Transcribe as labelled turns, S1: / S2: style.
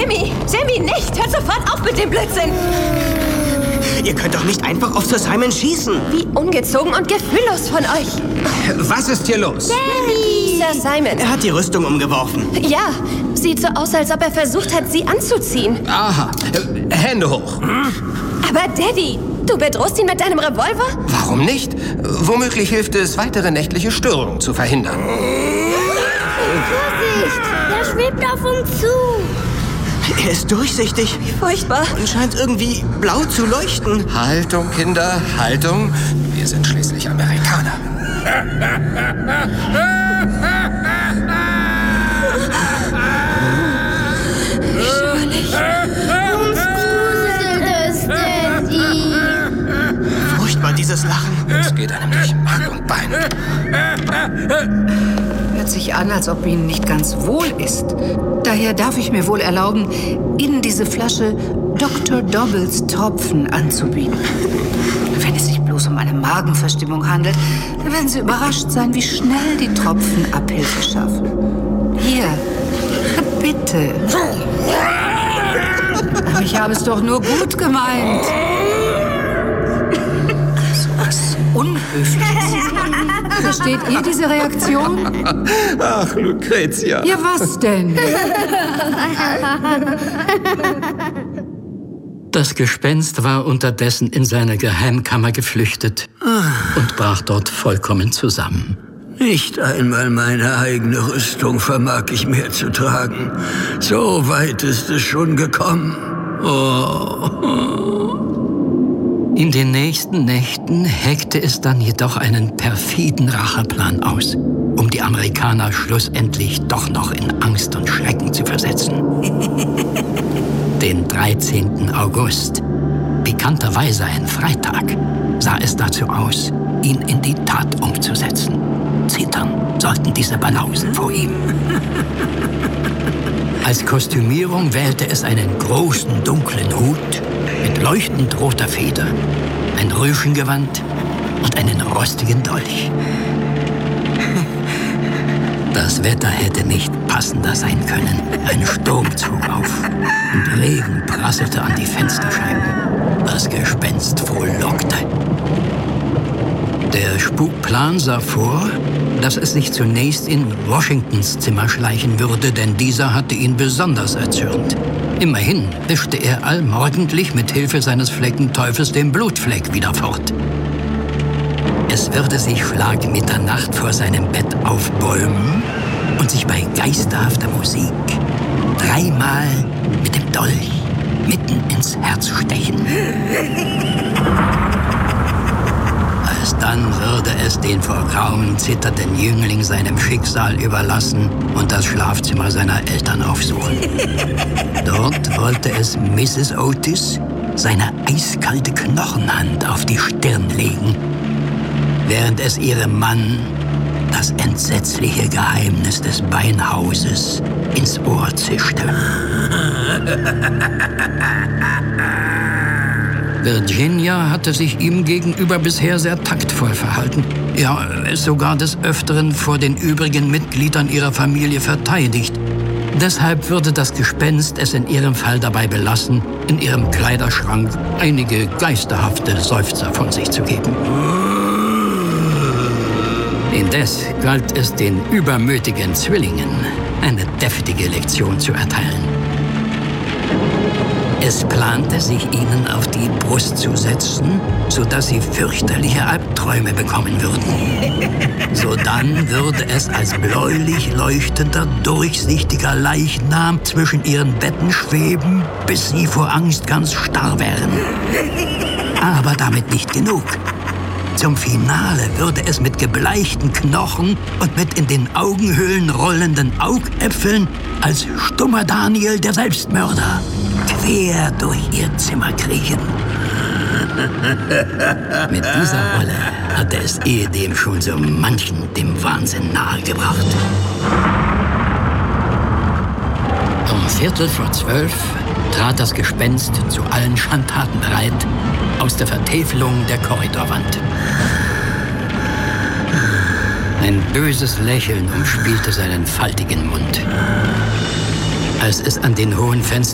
S1: Jimmy, nicht! Hört sofort auf mit dem Blödsinn!
S2: Ihr könnt doch nicht einfach auf Sir Simon schießen.
S1: Wie ungezogen und gefühllos von euch.
S3: Was ist hier los?
S1: Daddy! Sir Simon.
S2: Er hat die Rüstung umgeworfen.
S1: Ja, sieht so aus, als ob er versucht hat, sie anzuziehen.
S3: Aha. Hände hoch.
S1: Aber Daddy, du bedrohst ihn mit deinem Revolver?
S3: Warum nicht? Womöglich hilft es, weitere nächtliche Störungen zu verhindern.
S4: Vorsicht! Der schwebt auf uns zu.
S2: Er ist durchsichtig
S1: Furchtbar.
S2: und scheint irgendwie blau zu leuchten.
S3: Haltung, Kinder, Haltung. Wir sind schließlich Amerikaner.
S4: Uns gruselt es, Daddy.
S2: Furchtbar, dieses Lachen.
S3: Es geht einem durch Mark und Bein.
S5: Hört sich an, als ob Ihnen nicht ganz wohl ist. Daher darf ich mir wohl erlauben, Ihnen diese Flasche Dr. Dobbles Tropfen anzubieten. Wenn es sich bloß um eine Magenverstimmung handelt, dann werden Sie überrascht sein, wie schnell die Tropfen Abhilfe schaffen. Hier, bitte. Aber ich habe es doch nur gut gemeint. So was Unhöfliches. Versteht ihr diese Reaktion?
S3: Ach, Lucretia.
S5: Ja, was denn?
S6: Das Gespenst war unterdessen in seine Geheimkammer geflüchtet und brach dort vollkommen zusammen.
S7: Nicht einmal meine eigene Rüstung vermag ich mehr zu tragen. So weit ist es schon gekommen. Oh.
S6: In den nächsten Nächten heckte es dann jedoch einen perfiden Racheplan aus, um die Amerikaner schlussendlich doch noch in Angst und Schrecken zu versetzen. Den 13. August, pikanterweise ein Freitag, sah es dazu aus, ihn in die Tat umzusetzen. Zittern sollten diese Banausen vor ihm. Als Kostümierung wählte es einen großen, dunklen Hut mit leuchtend roter Feder, ein Rüschengewand und einen rostigen Dolch. Das Wetter hätte nicht passender sein können. Ein Sturm zog auf und Regen prasselte an die Fensterscheiben. Das Gespenst frohlockte. Der Spukplan sah vor, dass es sich zunächst in Washingtons Zimmer schleichen würde, denn dieser hatte ihn besonders erzürnt. Immerhin wischte er allmorgendlich mit Hilfe seines Fleckenteufels den Blutfleck wieder fort. Es würde sich Schlag Mitternacht vor seinem Bett aufbäumen und sich bei geisterhafter Musik dreimal mit dem Dolch mitten ins Herz stechen. Alsdann würde es den vor Grauen zitternden Jüngling seinem Schicksal überlassen und das Schlafzimmer seiner Eltern aufsuchen. Dort wollte es Mrs. Otis seine eiskalte Knochenhand auf die Stirn legen, während es ihrem Mann das entsetzliche Geheimnis des Beinhauses ins Ohr zischte. Virginia hatte sich ihm gegenüber bisher sehr taktvoll verhalten. Ja, es sogar des Öfteren vor den übrigen Mitgliedern ihrer Familie verteidigt. Deshalb würde das Gespenst es in ihrem Fall dabei belassen, in ihrem Kleiderschrank einige geisterhafte Seufzer von sich zu geben. Indes galt es den übermütigen Zwillingen, eine deftige Lektion zu erteilen. Es plante, sich ihnen auf die Brust zu setzen, sodass sie fürchterliche Albträume bekommen würden. Sodann würde es als bläulich leuchtender, durchsichtiger Leichnam zwischen ihren Betten schweben, bis sie vor Angst ganz starr wären. Aber damit nicht genug. Zum Finale würde es mit gebleichten Knochen und mit in den Augenhöhlen rollenden Augäpfeln als stummer Daniel der Selbstmörder quer durch ihr Zimmer kriechen. Mit dieser Rolle hatte es ehedem schon so manchen dem Wahnsinn nahegebracht. Um 11:45 trat das Gespenst zu allen Schandtaten bereit aus der Vertäfelung der Korridorwand. Ein böses Lächeln umspielte seinen faltigen Mund. Als es an den hohen Fenstern